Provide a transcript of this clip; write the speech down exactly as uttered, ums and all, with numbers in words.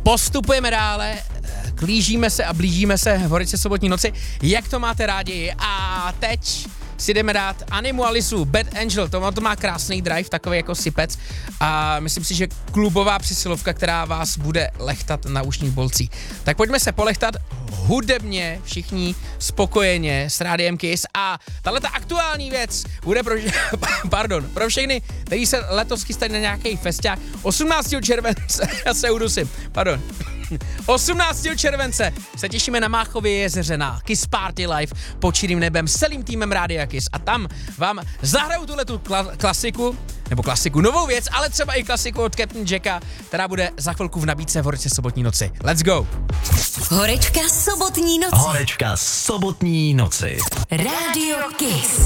postupujeme dále, klížíme se a blížíme se Horice sobotní noci. Jak to máte rádi? A teď si jdeme dát Animu Alisu, Bad Angel, to, to má krásný drive, takový jako sypec a myslím si, že klubová přesilovka, která vás bude lechtat na ušních bolcích. Tak pojďme se polechtat hudebně, všichni spokojeně s Rádiem Kiss a tahleta aktuální věc bude pro, pardon, pro všechny, kteří se letos chystají na nějaký festiák. osmnáctého července, já se udusím, pardon. osmnáctého července se těšíme na Máchově jezeře na Kiss Party Live pod čirým nebem s celým týmem Rádia Kiss a tam vám zahraju tuhletu kla- klasiku, nebo klasiku, novou věc, ale třeba i klasiku od Captain Jacka, která bude za chvilku v nabídce v Horice sobotní noci. Let's go! Horečka sobotní noci. Horečka sobotní noci. Rádio Kiss.